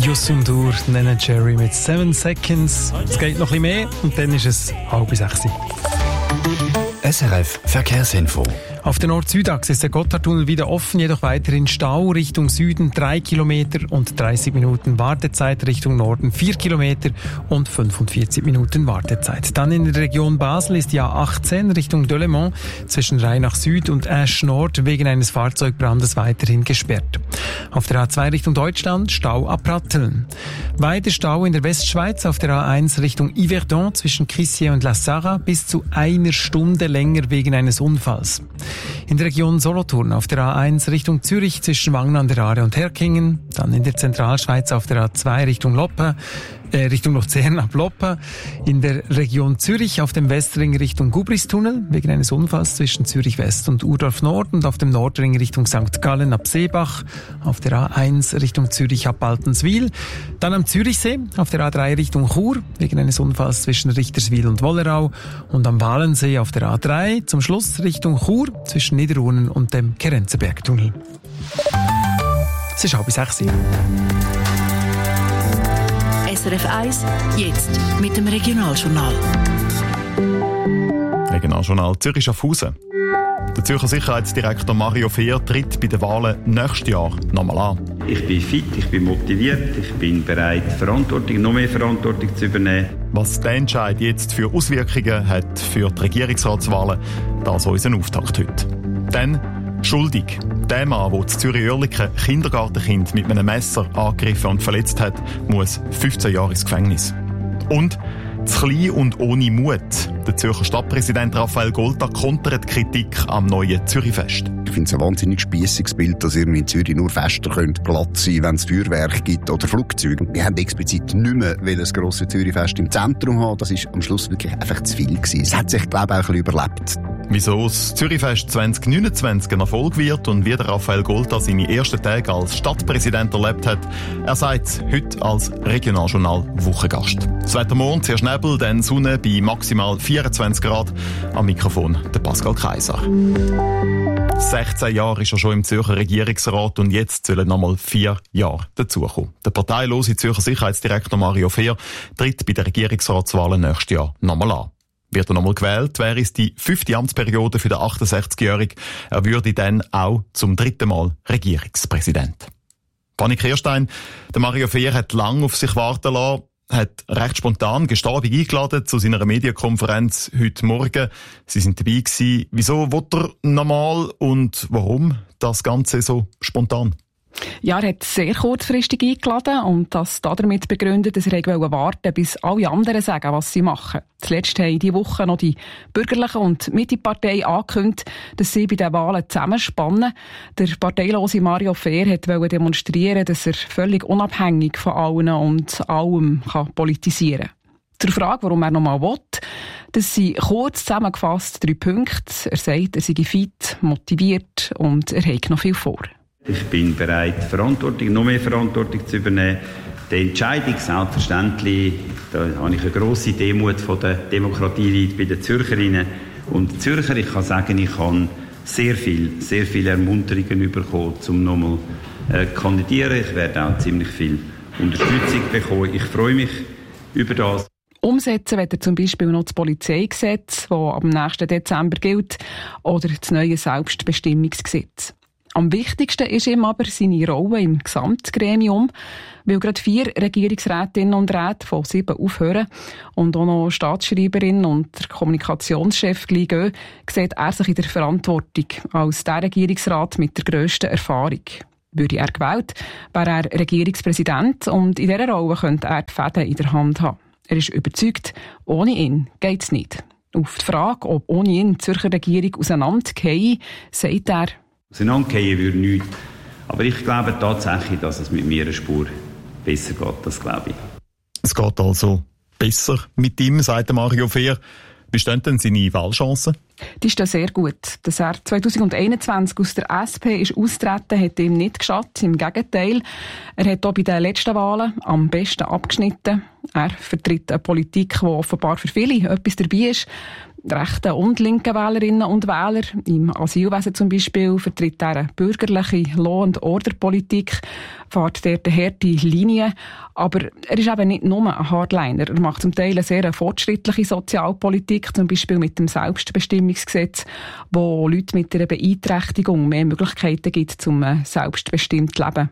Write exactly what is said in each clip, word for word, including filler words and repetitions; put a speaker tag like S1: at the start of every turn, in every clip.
S1: Youssou N'Dour, Nene Cherry mit Seven Seconds. Es geht noch ein bisschen mehr und dann ist es halb sechs.
S2: S R F Verkehrsinfo.
S1: Auf der Nord-Süd-Achse ist der Gotthardtunnel wieder offen, jedoch weiterhin Stau Richtung Süden drei Kilometer und dreißig Minuten Wartezeit, Richtung Norden vier Kilometer und fünfundvierzig Minuten Wartezeit. Dann in der Region Basel ist die A achtzehn Richtung Delémont zwischen Rheinach Süd und Asch Nord wegen eines Fahrzeugbrandes weiterhin gesperrt. Auf der A zwei Richtung Deutschland Stau ab Ratteln. Weiter Stau in der Westschweiz auf der A eins Richtung Yverdon zwischen Crissier und La Sarra bis zu einer Stunde länger wegen eines Unfalls. In der Region Solothurn auf der A eins Richtung Zürich zwischen Wangen an der Aare und Herkingen, dann in der Zentralschweiz auf der A zwei Richtung Loppe, äh, Richtung Luzern ab Loppe, in der Region Zürich auf dem Westring Richtung Gubristunnel wegen eines Unfalls zwischen Zürich West und Urdorf Nord und auf dem Nordring Richtung Sankt Gallen ab Seebach, auf der A eins Richtung Zürich ab Baltenswil, dann am Zürichsee auf der A drei Richtung Chur wegen eines Unfalls zwischen Richterswil und Wollerau und am Walensee auf der A drei zum Schluss Richtung Chur zwischen Niederurnen und dem Kerenzenbergtunnel. Es ist halb sechs.
S3: S R F eins, jetzt mit dem Regionaljournal.
S4: Regionaljournal Zürich-Schaffhausen. Der Zürcher Sicherheitsdirektor Mario Fehr tritt bei den Wahlen nächstes Jahr nochmal an.
S5: Ich bin fit, ich bin motiviert, ich bin bereit, Verantwortung, noch mehr Verantwortung zu übernehmen.
S4: Was der Entscheid jetzt für Auswirkungen hat für die Regierungsratswahlen, das ist unser Auftakt heute. Dann schuldig. Der Mann, der in Zürich-Oerlikon Kindergartenkind mit einem Messer angegriffen und verletzt hat, muss fünfzehn Jahre ins Gefängnis. Und zu klein und ohne Mut. Der Zürcher Stadtpräsident Raphael Golta kontert Kritik am neuen Zürichfest.
S6: Ich finde es ein wahnsinnig spiessiges Bild, dass ihr in Zürich nur Fester könnt glatt sein, wenn es Feuerwerk gibt oder Flugzeuge. Wir haben explizit nicht mehr das grosse Zürichfest im Zentrum haben. Das ist am Schluss wirklich einfach zu viel gewesen. Es hat sich, glaube ich, auch ein bisschen überlebt.
S4: Wieso das Zürichfest zwanzig neunundzwanzig ein Erfolg wird und wie der Raphael Golta seine ersten Tage als Stadtpräsident erlebt hat, er sagt heute als Regionaljournal Wochengast. Das Wetter morgen, zuerst Nebel, dann Sonne bei maximal vierundzwanzig Grad. Am Mikrofon der Pascal Kaiser. sechzehn Jahre ist er schon im Zürcher Regierungsrat und jetzt sollen nochmal vier Jahre dazukommen. Der parteilose Zürcher Sicherheitsdirektor Mario Fehr tritt bei den Regierungsratswahlen nächstes Jahr nochmal an. Wird er nochmal gewählt, wäre es die fünfte Amtsperiode für den achtundsechzigjährigen. Er würde dann auch zum dritten Mal Regierungspräsident. Fanny Kirstein, der Mario Fehr hat lange auf sich warten lassen, hat recht spontan Gestabig eingeladen zu seiner Medienkonferenz heute Morgen. Sie sind dabei gewesen. Wieso will er nochmal und warum das Ganze so spontan?
S7: Ja, er hat sehr kurzfristig eingeladen und das damit begründet, dass er warten, bis alle anderen sagen, was sie machen. Zuletzt haben diese Woche noch die Bürgerliche und Mitte-Partei angekündigt, dass sie bei den Wahlen zusammenspannen. Der parteilose Mario Fehr wollte demonstrieren, dass er völlig unabhängig von allen und allem kann politisieren kann. Zur Frage, warum er nochmal will, das sind kurz zusammengefasst drei Punkte. Er sagt, er sei fit, motiviert und er habe noch viel vor.
S5: Ich bin bereit, Verantwortung, noch mehr Verantwortung zu übernehmen. Die Entscheidung, selbstverständlich, da habe ich eine grosse Demut von der Demokratie bei den Zürcherinnen und Zürcher. Ich kann sagen, ich habe sehr viel, sehr viele Ermunterungen bekommen, um nochmal äh, zu kandidieren. Ich werde auch ziemlich viel Unterstützung bekommen. Ich freue mich über das.
S7: Umsetzen wird er zum Beispiel noch das Polizeigesetz, das am nächsten Dezember gilt, oder das neue Selbstbestimmungsgesetz. Am wichtigsten ist ihm aber seine Rolle im Gesamtgremium, weil gerade vier Regierungsrätinnen und Räte von sieben aufhören und auch noch Staatsschreiberin und der Kommunikationschef gleich gehen, sieht er sich in der Verantwortung als der Regierungsrat mit der grössten Erfahrung. Würde er gewählt, wäre er Regierungspräsident und in dieser Rolle könnte er die Fäden in der Hand haben. Er ist überzeugt, ohne ihn geht es nicht. Auf die Frage, ob ohne ihn die Zürcher Regierung auseinandergehe, sagt er,
S5: auseinandergehen würde nichts. Aber ich glaube tatsächlich, dass es mit mir eine Spur besser geht, das glaube ich.
S4: Es geht also besser mit ihm, sagt Mario Fehr. Wie stehen denn seine Wahlchancen?
S7: Die stehen sehr gut. Dass er zwanzig einundzwanzig aus der S P ist austreten, hat ihm nicht geschadet. Im Gegenteil. Er hat auch bei den letzten Wahlen am besten abgeschnitten. Er vertritt eine Politik, die offenbar für viele etwas dabei ist. rechten und linken Wählerinnen und Wähler. Im Asylwesen zum Beispiel vertritt er eine bürgerliche Law- und Orderpolitik, fährt dort eine harte Linie. Aber er ist eben nicht nur ein Hardliner. Er macht zum Teil eine sehr fortschrittliche Sozialpolitik, zum Beispiel mit dem Selbstbestimmungsgesetz, wo Leute mit einer Beeinträchtigung mehr Möglichkeiten gibt, zum selbstbestimmt zu leben.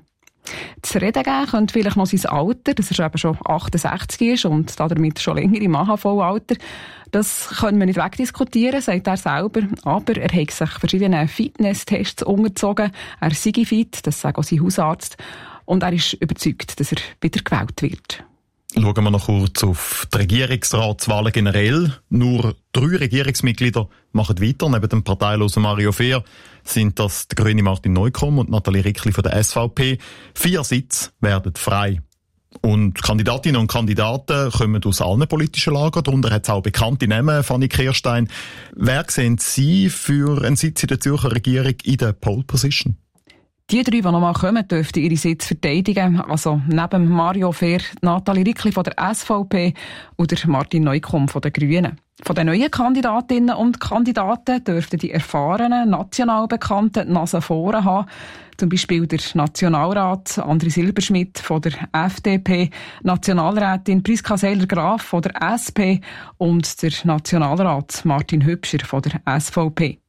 S7: Zu reden geben könnte vielleicht noch sein Alter, dass er eben schon achtundsechzig ist und damit schon länger im A H V-Alter. Das können wir nicht wegdiskutieren, sagt er selber. Aber er hat sich verschiedenen Fitnesstests unterzogen. Er sei fit, das sagt auch sein Hausarzt. Und er ist überzeugt, dass er wieder gewählt wird.
S4: Schauen wir noch kurz auf die Regierungsratswahlen generell. Nur drei Regierungsmitglieder machen weiter. Neben dem parteilosen Mario Fehr sind das der grüne Martin Neukomm und Nathalie Rickli von der S V P. Vier Sitze werden frei. Und Kandidatinnen und Kandidaten kommen aus allen politischen Lagern. Darunter hat es auch bekannte Namen, Fanny Kirstein. Wer sehen Sie für einen Sitz in der Zürcher Regierung in der Pole Position?
S7: Die drei, die noch mal kommen, dürften ihre Sitze verteidigen. Also neben Mario Fehr, Nathalie Rickli von der S V P oder Martin Neukomm von den Grünen. Von den neuen Kandidatinnen und Kandidaten dürften die erfahrenen, national bekannten Nase vorne haben. Zum Beispiel der Nationalrat André Silberschmidt von der F D P, Nationalrätin Priska Seiler-Graf von der S P und der Nationalrat Martin Hübscher von der S V P.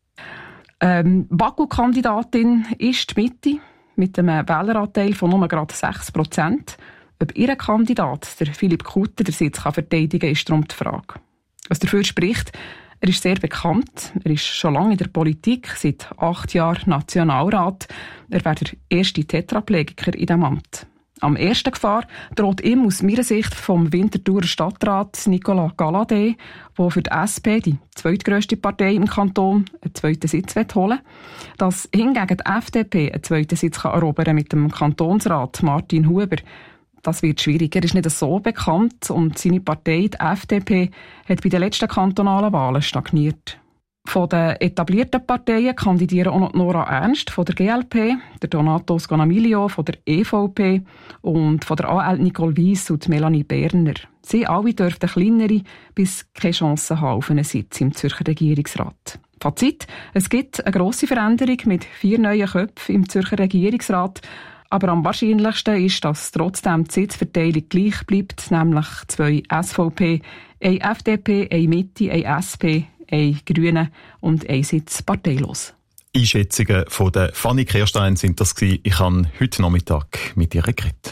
S7: Ähm, Baku-Kandidatin ist die Mitte mit einem Wähleranteil von nur gerade sechs Prozent. Ob ihr Kandidat, der Philipp Kutter, den Sitz kann verteidigen kann, ist darum die Frage. Was dafür spricht, er ist sehr bekannt, er ist schon lange in der Politik, seit acht Jahren Nationalrat. Er wäre der erste Tetraplegiker in diesem Amt. Am ersten Gefahr droht ihm aus meiner Sicht vom Winterthurer Stadtrat Nicolas Galladay, der für die S P, die zweitgrösste Partei im Kanton, einen zweiten Sitz holen will. Dass hingegen die F D P einen zweiten Sitz erobern mit dem Kantonsrat Martin Huber, das wird schwierig. Er ist nicht so bekannt und seine Partei, die F D P, hat bei den letzten kantonalen Wahlen stagniert. Von den etablierten Parteien kandidieren auch noch Nora Ernst von der G L P, der Donato Sconamilio von der E V P und von der A L Nicole Weiss und Melanie Berner. Sie alle dürften kleinere bis keine Chance haben auf einen Sitz im Zürcher Regierungsrat. Fazit: Es gibt eine grosse Veränderung mit vier neuen Köpfen im Zürcher Regierungsrat. Aber am wahrscheinlichsten ist, dass trotzdem die Sitzverteilung gleich bleibt, nämlich zwei S V P, eine F D P, eine Mitte, eine S P, ein Grüne und ein Sitz parteilos.
S4: Einschätzungen von der Fanny Kirstein sind das gewesen. Ich habe heute Nachmittag mit ihr geredet.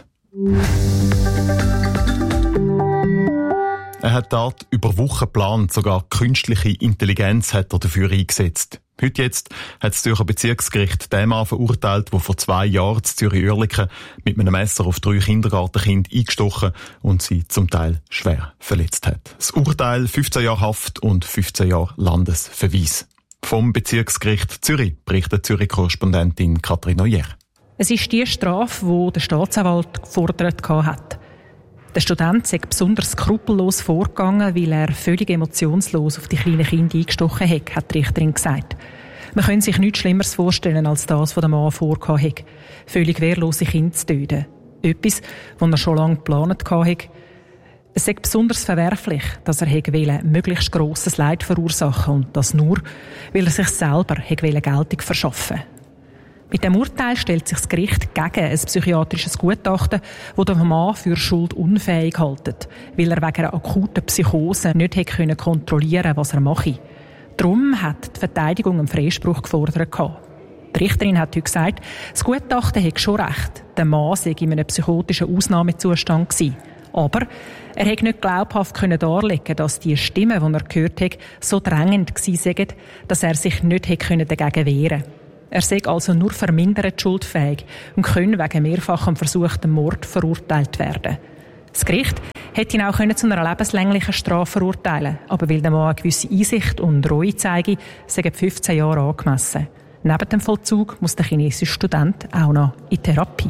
S4: Er hat dort über Wochen geplant, sogar künstliche Intelligenz hat er dafür eingesetzt. Heute jetzt hat das Zürcher Bezirksgericht den Mann verurteilt, der vor zwei Jahren in Zürich-Oerlikon mit einem Messer auf drei Kindergartenkinder eingestochen und sie zum Teil schwer verletzt hat. Das Urteil: fünfzehn Jahre Haft und fünfzehn Jahre Landesverweis. Vom Bezirksgericht Zürich berichtet Zürich-Korrespondentin Katrin Neuer.
S8: Es ist die Strafe, die der Staatsanwalt gefordert hat. Der Student sei besonders skrupellos vorgegangen, weil er völlig emotionslos auf die kleinen Kinder eingestochen hat, hat die Richterin gesagt. Man könnte sich nichts Schlimmeres vorstellen, als das, was der Mann vorgehabt hat. Völlig wehrlose Kinder zu töten. Etwas, das er schon lange geplant hat. Es sei besonders verwerflich, dass er wollte, möglichst grosses Leid verursachen und das nur, weil er sich selber wollte Geltung verschaffen. Mit dem Urteil stellt sich das Gericht gegen ein psychiatrisches Gutachten, das den Mann für schuldunfähig hält, weil er wegen einer akuten Psychose nicht hätte kontrollieren können, was er mache. Darum hat die Verteidigung einen Freispruch gefordert. Die Richterin hat heute gesagt, das Gutachten hätte schon recht. Der Mann sei in einem psychotischen Ausnahmezustand gewesen. Aber er hätte nicht glaubhaft darlegen, dass die Stimmen, die er gehört hat, so drängend gewesen seien, dass er sich nicht hätte dagegen wehren können. Er sei also nur vermindert schuldfähig und könne wegen mehrfachem versuchten Mord verurteilt werden. Das Gericht hätte ihn auch zu einer lebenslänglichen Strafe verurteilen, aber weil der Mann eine gewisse Einsicht und Reue zeige, seien fünfzehn Jahre angemessen. Neben dem Vollzug muss der chinesische Student auch noch in Therapie.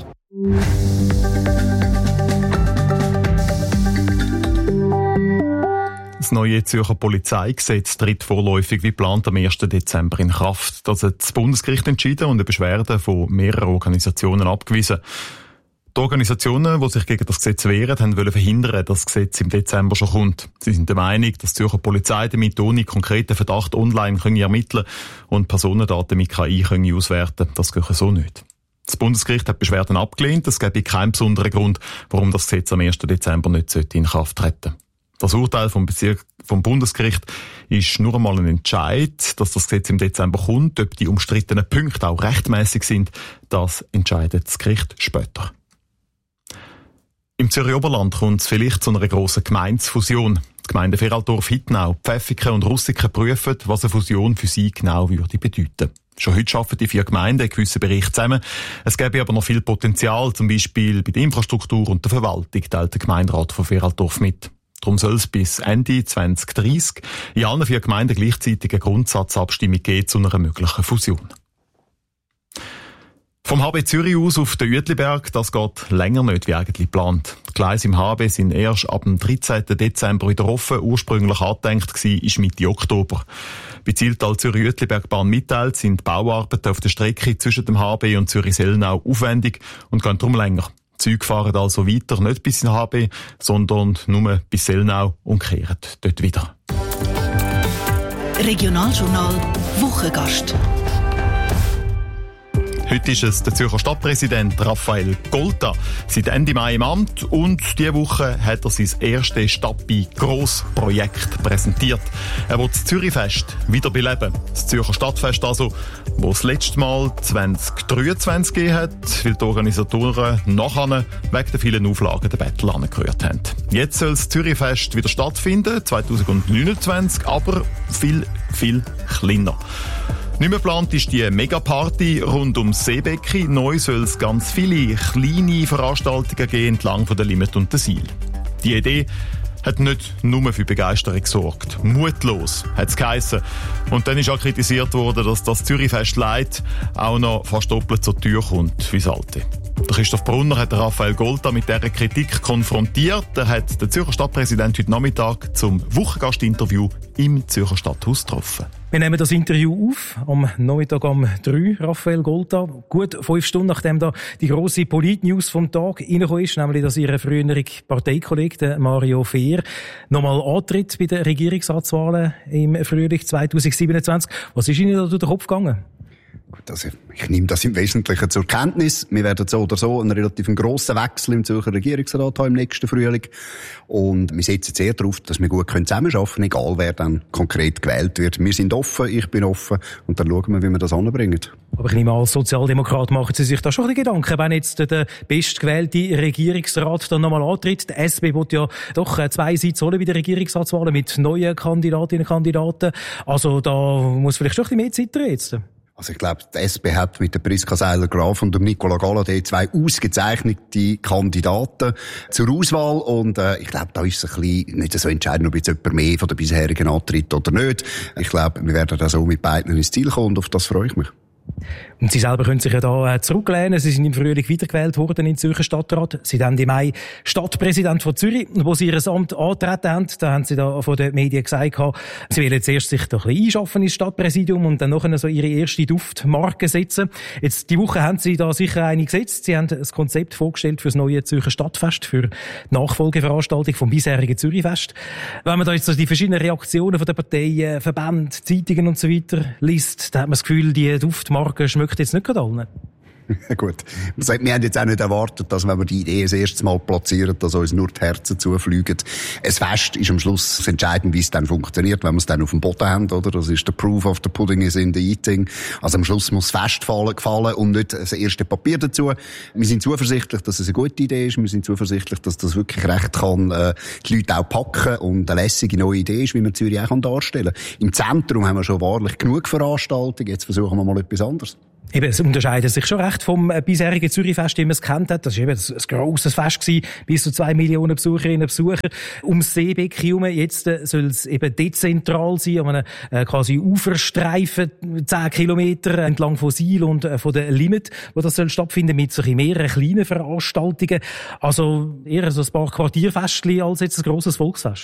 S4: Das neue Zürcher Polizeigesetz tritt vorläufig wie geplant am ersten Dezember in Kraft. Das hat das Bundesgericht entschieden und eine Beschwerde von mehreren Organisationen abgewiesen. Die Organisationen, die sich gegen das Gesetz wehren, haben wollen verhindern, dass das Gesetz im Dezember schon kommt. Sie sind der Meinung, dass die Zürcher Polizei damit ohne konkreten Verdacht online können ermitteln und Personendaten mit K I können auswerten. Das geht so nicht. Das Bundesgericht hat Beschwerden abgelehnt. Es gäbe keinen besonderen Grund, warum das Gesetz am ersten Dezember nicht in Kraft treten sollte. Das Urteil vom, Bezirk, vom Bundesgericht ist nur einmal ein Entscheid, dass das Gesetz im Dezember kommt. Ob die umstrittenen Punkte auch rechtmäßig sind, das entscheidet das Gericht später. Im Zürich Oberland kommt es vielleicht zu einer grossen Gemeindefusion. Die Gemeinden Feraldorf, Hittnau, Pfäffiken und Russiken prüfen, was eine Fusion für sie genau würde bedeuten. Schon heute arbeiten die vier Gemeinden in gewissen Bereichen zusammen. Es gäbe aber noch viel Potenzial, zum Beispiel bei der Infrastruktur und der Verwaltung, teilt der Gemeinderat von Feraldorf mit. Darum soll es bis Ende zwanzig dreissig in allen vier Gemeinden gleichzeitig eine Grundsatzabstimmung geben zu einer möglichen Fusion. Vom H B Zürich aus auf den Uetliberg, das geht länger nicht wie eigentlich geplant. Die Gleise im H B sind erst ab dem dreizehnten Dezember wieder offen. Ursprünglich angedenkt war ist Mitte Oktober. Wie die Zieltal Zürich-Uetlibergbahn mitteilt, sind die Bauarbeiten auf der Strecke zwischen dem H B und Zürich-Sellnau aufwendig und gehen darum länger. Die Züge fahren also weiter, nicht bis in H B, sondern nur bis Sellnau und kehren dort wieder.
S3: Regionaljournal Wochengast.
S4: Heute ist es der Zürcher Stadtpräsident Raphael Golta. Seit Ende Mai im Amt und diese Woche hat er sein erstes Stadtbi-Grossprojekt präsentiert. Er will das Zürichfest wieder beleben. Das Zürcher Stadtfest also, wo das letzte Mal zwanzig dreiundzwanzig gegeben hat, weil die Organisatoren nachher wegen der vielen Auflagen den Battle angerührt haben. Jetzt soll das Zürichfest wieder stattfinden, zwanzig neunundzwanzig, aber viel, viel kleiner. Nicht mehr geplant ist die Megaparty rund ums Seebecken. Neu soll es ganz viele kleine Veranstaltungen geben entlang von der Limmat und der Siel. Die Idee hat nicht nur für Begeisterung gesorgt. Mutlos hat es geheissen. Und dann ist auch kritisiert worden, dass das Zürichfest Light auch noch fast doppelt zur Tür kommt wie das alte. Der Christoph Brunner hat Raphael Golta mit dieser Kritik konfrontiert. Er hat den Zürcher Stadtpräsident heute Nachmittag zum Wochengastinterview im Zürcher Stadthaus getroffen.
S9: Wir nehmen das Interview auf am Nachmittag um drei, Raphael Golta. Gut fünf Stunden, nachdem da die grosse Polit-News vom Tag reingekommen ist, nämlich, dass Ihr früherer Parteikollege Mario Fehr nochmal antritt bei den Regierungsratswahlen im Frühling zwanzig siebenundzwanzig. Was ist Ihnen da durch den Kopf gegangen?
S6: Gut, also ich nehme das im Wesentlichen zur Kenntnis. Wir werden so oder so einen relativ grossen Wechsel im Zürcher Regierungsrat haben im nächsten Frühling. Und wir setzen sehr darauf, dass wir gut zusammenarbeiten können, egal wer dann konkret gewählt wird. Wir sind offen, ich bin offen und dann schauen wir, wie wir das anbringen.
S9: Aber ich nehme an, als Sozialdemokrat machen Sie sich da schon ein bisschen Gedanken, wenn jetzt der bestgewählte Regierungsrat dann nochmal antritt. Der S B wird ja doch zwei Sitze holen bei den Regierungsratswahlen mit neuen Kandidatinnen und Kandidaten. Also da muss vielleicht schon ein bisschen mehr Zeit drin jetzt.
S6: Also ich glaube, die S P hat mit der Priska Seiler-Graf und dem Nicola Galladay zwei ausgezeichnete Kandidaten zur Auswahl und äh, ich glaube, da ist es ein bisschen nicht so entscheidend, ob jetzt jemand mehr von den bisherigen antritt oder nicht. Ich glaube, wir werden da so mit beiden ins Ziel kommen und auf das freue ich mich.
S9: Und Sie selber können sich ja da zurücklehnen. Sie sind im Frühling wiedergewählt worden in Zürcher Stadtrat. Sie sind im Mai Stadtpräsident von Zürich. Wo Sie Ihr Amt antreten haben, da haben Sie da von den Medien gesagt, Sie wollen zuerst sich da ein bisschen einschaffen ins Stadtpräsidium und dann nachher so Ihre erste Duftmarke setzen. Jetzt, die Woche haben Sie da sicher eine gesetzt. Sie haben das Konzept vorgestellt für das neue Zürcher Stadtfest, für die Nachfolgeveranstaltung vom bisherigen Zürichfest. Wenn man da jetzt so die verschiedenen Reaktionen von den Parteien, Verbänden, Zeitungen und so weiter liest, da hat man das Gefühl, die Duftmarke schmeckt jetzt nicht gerade allen.
S6: Gut. Wir haben jetzt auch nicht erwartet, dass, wenn wir die Idee das erste Mal platzieren, dass uns nur die Herzen zufliegen. Ein Fest ist am Schluss entscheidend, wie es dann funktioniert, wenn wir es dann auf dem Boden haben, oder? Das ist der Proof of the Pudding is in the eating. Also am Schluss muss das Fest gefallen und nicht das erste Papier dazu. Wir sind zuversichtlich, dass es eine gute Idee ist. Wir sind zuversichtlich, dass das wirklich recht kann, äh, die Leute auch packen und eine lässige neue Idee ist, wie man Zürich auch darstellen kann. Im Zentrum haben wir schon wahrlich genug Veranstaltungen. Jetzt versuchen wir mal etwas anderes.
S9: Eben, es unterscheidet sich schon recht vom bisherigen Zürichfest, wie man es kennt hat. Das war eben ein, ein grosses Fest gewesen, bis zu zwei Millionen Besucherinnen und Besucher. Ums Seebecken herum. Jetzt äh, soll es eben dezentral sein, an einem äh, quasi Uferstreifen, zehn Kilometer entlang von Siel und äh, von der Limmat, wo das soll stattfinden, mit so mehreren kleinen Veranstaltungen. Also eher so ein paar Quartierfestchen als jetzt ein grosses Volksfest.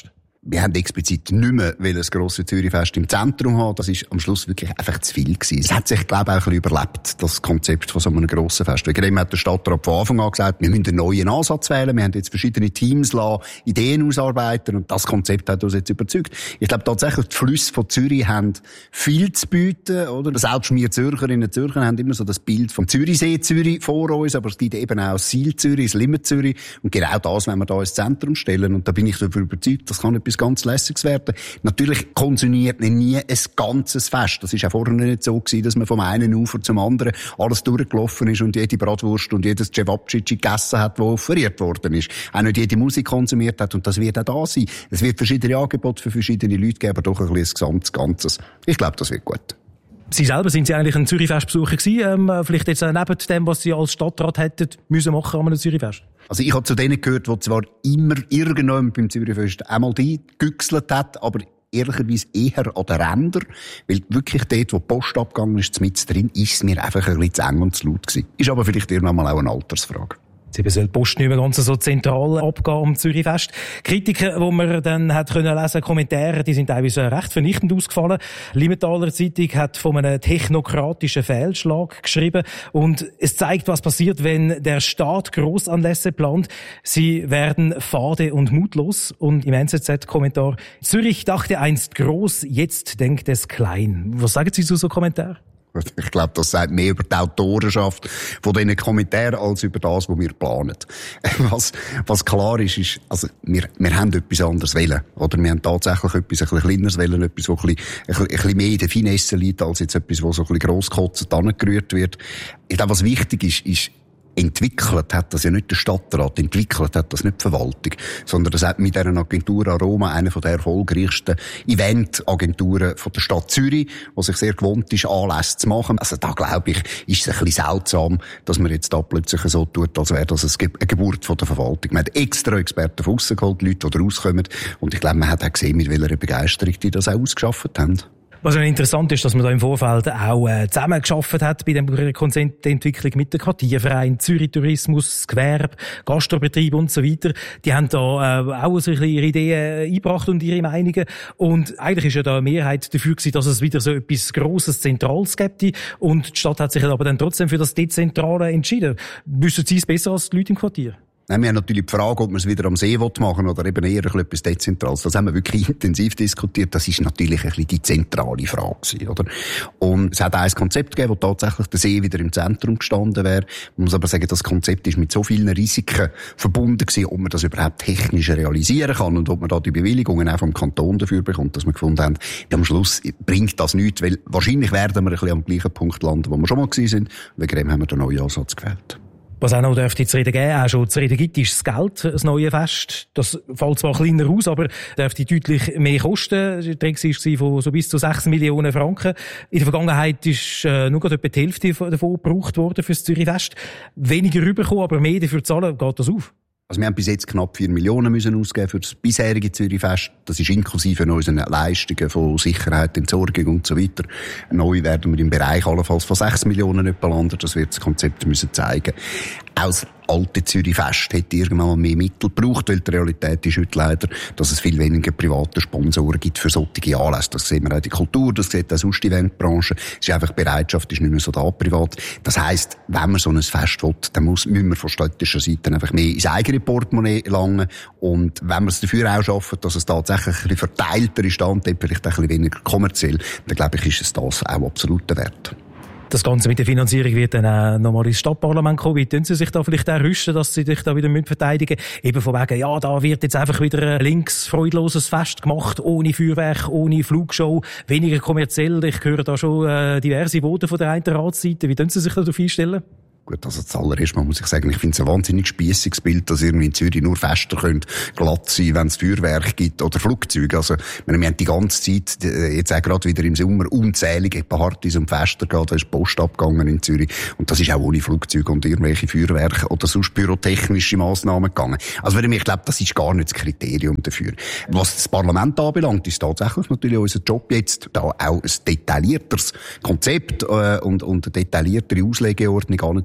S6: Wir haben explizit nicht mehr das grosse Zürichfest im Zentrum haben. Das ist am Schluss wirklich einfach zu viel gewesen. Es hat sich, glaube ich, auch ein bisschen überlebt, das Konzept von so einem grossen Fest. Wegen dem hat der Stadtrat von Anfang an gesagt, wir müssen einen neuen Ansatz wählen. Wir haben jetzt verschiedene Teams lassen, Ideen ausarbeiten und das Konzept hat uns jetzt überzeugt. Ich glaube tatsächlich, die Flüsse von Zürich haben viel zu bieten, oder? Selbst wir Zürcherinnen und Zürcher haben immer so das Bild vom Zürichsee Zürich vor uns, aber es gibt eben auch das Sil Zürich, das Limmat Zürich und genau das, wenn wir da ins Zentrum stellen und da bin ich davon überzeugt, das kann etwas ganz Lässiges werden. Natürlich konsumiert man nie ein ganzes Fest. Das ist auch vorher nicht so gewesen, dass man vom einen Ufer zum anderen alles durchgelaufen ist und jede Bratwurst und jedes Cevapcici gegessen hat, das offeriert worden ist. Auch nicht jede Musik konsumiert hat und das wird auch da sein. Es wird verschiedene Angebote für verschiedene Leute geben, aber doch ein bisschen ein gesamtes Ganzes. Ich glaube, das wird gut.
S9: Sie selber sind Sie eigentlich ein Zürichfestbesucher gewesen, ähm, vielleicht jetzt äh, neben dem, was Sie als Stadtrat hätten müssen machen an einem Zürichfest?
S6: Also ich habe zu denen gehört, die zwar immer irgendwann beim Zürichfest einmal die gegüchselt hat, aber ehrlicherweise eher an den Rändern, weil wirklich dort, wo die Post abgegangen ist, mit drin, ist es mir einfach ein bisschen zu eng und zu laut gewesen. Ist aber vielleicht irgendwann mal auch eine Altersfrage.
S9: Sie soll die Post nicht mehr ganz so zentral abgehen am Zürichfest. Kritiken, die man dann hat können lesen, Kommentare, die sind teilweise recht vernichtend ausgefallen. Limentaler Zeitung hat von einem technokratischen Fehlschlag geschrieben und es zeigt, was passiert, wenn der Staat Grossanlässe plant. Sie werden fade und mutlos. Und im N Z Z-Kommentar: Zürich dachte einst groß, jetzt denkt es klein. Was sagen Sie zu so Kommentaren?
S6: Ich glaube, das sagt mehr über die Autorenschaft von diesen Kommentaren als über das, was wir planen. Was, was klar ist, ist, also, wir, wir haben etwas anderes wollen. Oder wir haben tatsächlich etwas ein bisschen kleineres wollen, etwas, das ein bisschen, ein bisschen, ein bisschen mehr in der Finesse liegt, als jetzt etwas, das so ein bisschen grosskotzend angerührt wird. Ich glaube, was wichtig ist, ist, entwickelt hat das ja nicht der Stadtrat, entwickelt hat das nicht die Verwaltung, sondern das hat mit dieser Agentur Aroma eine von der erfolgreichsten Eventagenturen von der Stadt Zürich, die sich sehr gewohnt ist, Anlässe zu machen. Also da, glaube ich, ist es ein bisschen seltsam, dass man jetzt da plötzlich so tut, als wäre das eine Geburt von der Verwaltung. Man hat extra Experten von aussen geholt, Leute, die rauskommen, und ich glaube, man hat auch gesehen, mit welcher Begeisterung die das auch ausgeschafft haben.
S9: Was ja interessant ist, dass man da im Vorfeld auch äh, zusammengearbeitet hat bei der Konzeptentwicklung mit dem Quartierverein, Zürich Tourismus, Gewerbe, Gastrobetrieb und so weiter. Die haben da äh, auch so ein bisschen ihre Ideen eingebracht und ihre Meinungen. Und eigentlich ist ja da eine Mehrheit dafür gewesen, dass es wieder so etwas Grosses, Zentrales gibt. Und die Stadt hat sich aber dann trotzdem für das Dezentrale entschieden. Wissen Sie es besser als die Leute im Quartier?
S6: Nein, wir haben natürlich die Frage, ob man es wieder am See machen will oder eben eher etwas Dezentrales. Das haben wir wirklich intensiv diskutiert. Das ist natürlich ein bisschen die zentrale Frage gewesen, oder? Und es hat auch ein Konzept gegeben, wo tatsächlich der See wieder im Zentrum gestanden wäre. Man muss aber sagen, das Konzept ist mit so vielen Risiken verbunden gewesen, ob man das überhaupt technisch realisieren kann und ob man da die Bewilligungen auch vom Kanton dafür bekommt, dass wir gefunden haben, am Schluss bringt das nichts, weil wahrscheinlich werden wir ein bisschen am gleichen Punkt landen, wo wir schon mal gewesen sind. Wegen dem haben wir den neuen Ansatz gewählt.
S9: Was auch noch dürfte zu reden geben, auch schon zu reden gibt, ist das Geld, das neue Fest. Das fällt zwar kleiner aus, aber dürfte deutlich mehr kosten. Die Rede war von so bis zu sechs Millionen Franken. In der Vergangenheit ist äh, nur gerade etwa die Hälfte davon gebraucht worden für das Zürichfest. Weniger rüberkommen, aber mehr dafür zahlen, geht das auf?
S6: Also wir haben bis jetzt knapp vier Millionen müssen ausgeben für das bisherige Zürichfest. Das ist inklusive unseren Leistungen von Sicherheit, Entsorgung und so weiter. Neu werden wir im Bereich allenfalls von sechs Millionen etwa landen. Das wird das Konzept müssen zeigen. Auch das alte Zürichfest hätte irgendwann mal mehr Mittel gebraucht, weil die Realität ist heute leider, dass es viel weniger private Sponsoren gibt für solche Anlässe. Das sehen wir auch in der Kultur, das sieht auch sonst die Eventbranche. Es ist einfach, die Bereitschaft ist nicht mehr so da privat. Das heisst, wenn man so ein Fest will, dann muss, müssen wir von städtischer Seite einfach mehr ins eigene Portemonnaie langen. Und wenn wir es dafür auch schaffen, dass es tatsächlich ein bisschen verteilter ist, und vielleicht ein bisschen weniger kommerziell, dann glaube ich, ist es das auch absolut der Wert.
S9: Das Ganze mit der Finanzierung wird dann auch nochmal ins Stadtparlament kommen. Wie tun Sie sich da vielleicht auch rüsten, dass Sie sich da wieder verteidigen müssen? Eben von wegen, ja, da wird jetzt einfach wieder ein links freudloses Fest gemacht, ohne Feuerwerk, ohne Flugshow, weniger kommerziell. Ich höre da schon äh, diverse Voten von der einen Ratsseite. Wie tun Sie sich darauf einstellen?
S6: Gut, also zuallererst mal muss ich sagen, ich finde es ein wahnsinnig spiessiges Bild, dass irgendwie in Zürich nur Fester können glatt sein, wenn es Feuerwerk gibt oder Flugzeuge. Also, wir haben die ganze Zeit, jetzt auch gerade wieder im Sommer, unzählige Partys und Fester gehabt, da ist Post abgegangen in Zürich. Und das ist auch ohne Flugzeuge und irgendwelche Feuerwerke oder sonst pyrotechnische Massnahmen gegangen. Also, ich glaube, das ist gar nicht das Kriterium dafür. Was das Parlament anbelangt, ist tatsächlich natürlich unser Job jetzt, da auch ein detaillierteres Konzept äh, und, und eine detailliertere Auslegeordnung anzubringen.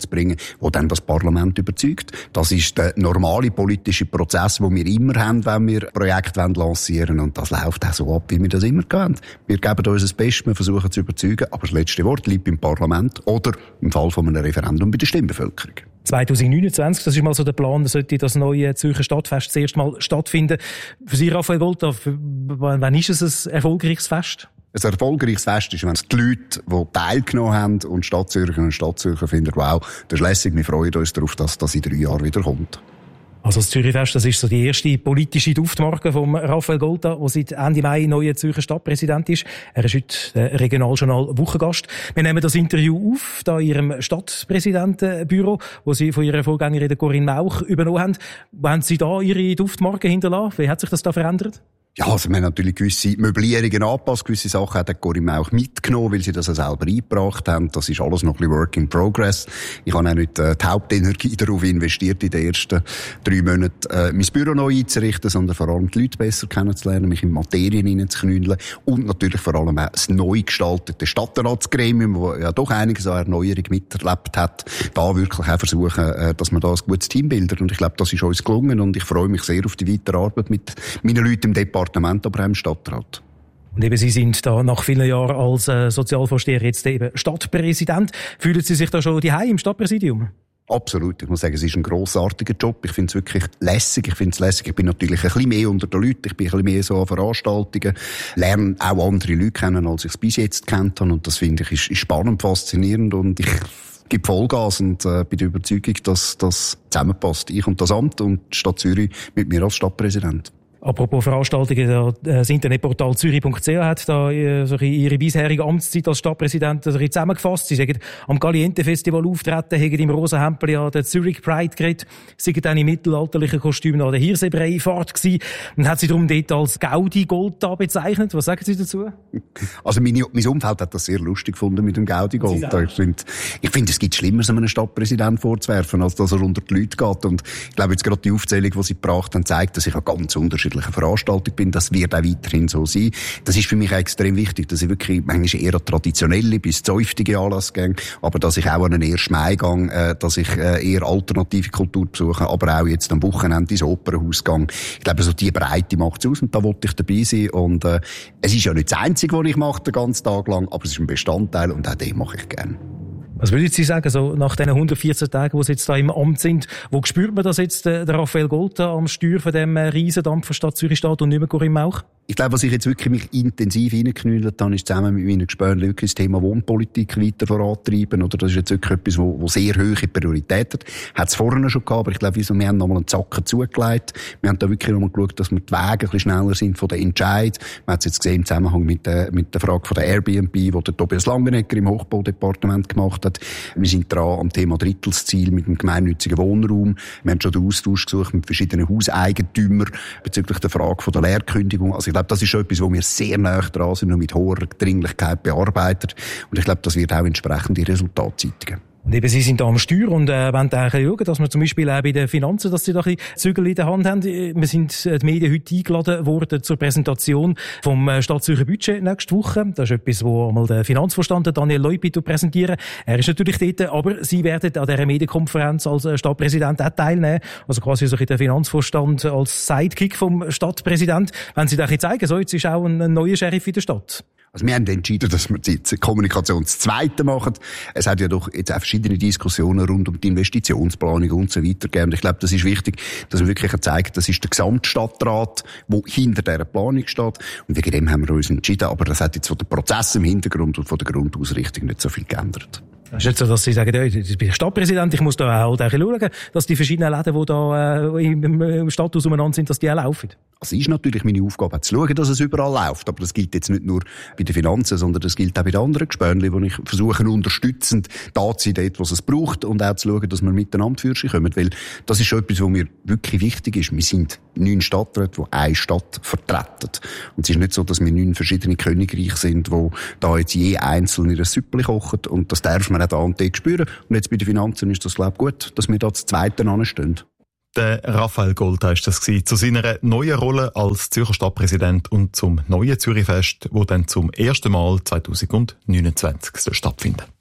S6: zu bringen, wo dann das Parlament überzeugt. Das ist der normale politische Prozess, den wir immer haben, wenn wir Projekte lancieren wollen. Und das läuft auch so ab, wie wir das immer gehen. Wir geben uns das Beste, wir versuchen zu überzeugen, aber das letzte Wort liegt beim Parlament oder im Fall von einem Referendum bei der Stimmbevölkerung.
S9: zwanzig neunundzwanzig, das ist mal so der Plan, da sollte das neue Zürcher Stadtfest das erste Mal stattfinden. Für Sie, Raphael Golta, wann ist es ein erfolgreiches Fest?
S6: Ein erfolgreiches Fest ist, wenn es die Leute, die teilgenommen haben und Stadtzürcher und Stadtzürcher finden, wow, das ist lässig, wir freuen uns darauf, dass das in drei Jahren wieder kommt.
S9: Also das Zürichfest, das ist so die erste politische Duftmarke von Raphael Golta, der seit Ende Mai neuer Zürcher Stadtpräsident ist. Er ist heute der Regionaljournal Wochengast. Wir nehmen das Interview auf, da in Ihrem Stadtpräsidentenbüro, wo Sie von Ihrer Vorgängerin Corinne Mauch übernommen haben. Wo haben Sie da Ihre Duftmarke hinterlassen? Wie hat sich das da verändert?
S6: Ja, also wir haben natürlich gewisse Möblierungen angepasst, gewisse Sachen hat Corinne auch mitgenommen, weil sie das auch selber eingebracht haben. Das ist alles noch ein bisschen Work in Progress. Ich habe auch nicht äh, die Hauptenergie darauf investiert, in den ersten drei Monaten äh, mein Büro neu einzurichten, sondern vor allem die Leute besser kennenzulernen, mich in Materien hineinzuknüllen und natürlich vor allem auch das neu gestaltete Stadtratsgremium, das ja doch einiges an Erneuerung miterlebt hat, da wirklich auch versuchen, äh, dass man da ein gutes Team bildet. Und ich glaube, das ist uns gelungen und ich freue mich sehr auf die weitere Arbeit mit meinen Leuten im Departement, aber auch im Stadtrat.
S9: Und eben, Sie sind da nach vielen Jahren als äh, Sozialvorsteher jetzt eben Stadtpräsident. Fühlen Sie sich da schon daheim im Stadtpräsidium?
S6: Absolut. Ich muss sagen, es ist ein grossartiger Job. Ich finde es wirklich lässig. Ich finde es lässig. Ich bin natürlich ein bisschen mehr unter den Leuten. Ich bin ein bisschen mehr so an Veranstaltungen. Lerne auch andere Leute kennen, als ich es bis jetzt kennt habe. Und das finde ich ist, ist spannend, faszinierend. Und ich gebe Vollgas und äh, bin der Überzeugung, dass das zusammenpasst. Ich und das Amt und die Stadt Zürich mit mir als Stadtpräsident.
S9: Apropos Veranstaltungen, das Internetportal zürich punkt c h hat da ihre bisherige Amtszeit als Stadtpräsident zusammengefasst. Sie sagen, am Caliente-Festival auftreten, haben im Rosenhempel an der Zürich Pride geredet, sind dann im mittelalterlichen Kostüm an der Hirsebrei-Fahrt gewesen und hat sie darum dort als Gaudi-Golta bezeichnet. Was sagen Sie dazu?
S6: Also meine, mein Umfeld hat das sehr lustig gefunden mit dem Gaudi-Golta. Ich finde, ich finde, es gibt Schlimmeres, einem Stadtpräsident vorzuwerfen, als dass er unter die Leute geht. Und ich glaube, jetzt gerade die Aufzählung, die Sie gebracht haben, zeigt, dass ich auch ganz unterschiedlich Veranstaltung bin. Das wird auch weiterhin so sein. Das ist für mich extrem wichtig, dass ich wirklich manchmal eher traditionelle bis zäuftige Anlass gehe, aber dass ich auch an einen ersten Mai gehe, äh, dass ich äh, eher alternative Kultur besuche, aber auch jetzt am Wochenende ins Opernhaus gehe. Ich glaube, so die Breite macht es aus und da wollte ich dabei sein und äh, es ist ja nicht das Einzige, was ich mache, den ganzen Tag lang, aber es ist ein Bestandteil und auch den mache ich gerne.
S9: Was würden Sie sagen, so nach diesen hundertvierzehn Tagen, wo Sie jetzt da im Amt sind, wo spürt man das jetzt, der Raphael Golta am Steuer von dem Riesendampfer Stadt Zürich steht und nicht mehr Corinne Mauch?
S6: Ich glaube, was ich jetzt wirklich mich intensiv reingeknüllt habe, ist zusammen mit meinen Gespören wirklich das Thema Wohnpolitik weiter vorantreiben. Oder das ist jetzt wirklich etwas, wo, wo sehr hohe Priorität hat. Hat es vorher schon gehabt, aber ich glaube, wir haben nochmal einen Zacken zugelegt. Wir haben da wirklich nochmal geschaut, dass wir die Wege ein bisschen schneller sind von den Entscheid. Man hat es jetzt gesehen im Zusammenhang mit der, mit der Frage von der Airbnb, die der Tobias Langenegger im Hochbaudepartement gemacht hat. Wir sind dran am Thema Drittelsziel mit dem gemeinnützigen Wohnraum. Wir haben schon den Austausch gesucht mit verschiedenen Hauseigentümern bezüglich der Frage von der Leerkündigung. Also ich glaube, das ist schon etwas, wo wir sehr nah dran sind und mit hoher Dringlichkeit bearbeitet. Und ich glaube, das wird auch entsprechende Resultate zeitigen.
S9: Und eben, Sie sind da am Steuer und äh, wollen da schauen, dass wir zum Beispiel auch bei den Finanzen, dass Sie da ein bisschen Zügel in der Hand haben. Wir sind äh, die Medien heute eingeladen worden zur Präsentation vom äh, Stadtzürcher Budget nächste Woche. Das ist etwas, wo einmal der Finanzvorstand Daniel Leupit präsentieren. Er ist natürlich dort, aber Sie werden an dieser Medienkonferenz als äh, Stadtpräsident auch teilnehmen. Also quasi so ein der Finanzvorstand als Sidekick vom Stadtpräsident. Wenn Sie da ein zeigen, so jetzt ist auch ein, ein neuer Sheriff in der Stadt.
S6: Also wir haben entschieden, dass wir die Kommunikation das Zweite machen. Es hat ja doch jetzt auch verschiedene Diskussionen rund um die Investitionsplanung und so weiter gegeben. Und ich glaube, das ist wichtig, dass wir wirklich zeigen, das ist der Gesamtstadtrat, der hinter dieser Planung steht. Und wegen dem haben wir uns entschieden. Aber das hat jetzt von dem Prozess im Hintergrund und von der Grundausrichtung nicht so viel geändert.
S9: Es ist nicht so, dass Sie sagen, ich bin Stadtpräsident, ich muss da halt auch schauen, dass die verschiedenen Läden, die da äh, im Stadthaus umeinander sind, dass die auch laufen.
S6: Also ist natürlich meine Aufgabe, zu schauen, dass es überall läuft. Aber das gilt jetzt nicht nur bei den Finanzen, sondern das gilt auch bei den anderen Gespönchen, wo ich versuche, unterstützend da zu sein, dort, wo es braucht, und auch zu schauen, dass wir miteinander für sich kommen. Weil das ist schon etwas, was mir wirklich wichtig ist. Wir sind neun Stadträte, die eine Stadt vertreten. Und es ist nicht so, dass wir neun verschiedene Königreiche sind, die da jetzt je einzeln in ein Süppli kochen. Und das darf man auch da und dort spüren. Und jetzt bei den Finanzen ist das, glaube ich, gut, dass wir da zu Zweiten anstehen.
S4: Der Raphael Golta ist das gewesen, zu seiner neuen Rolle als Zürcher Stadtpräsident und zum neuen Zürichfest, wo dann zum ersten Mal zwanzig neunundzwanzig stattfindet.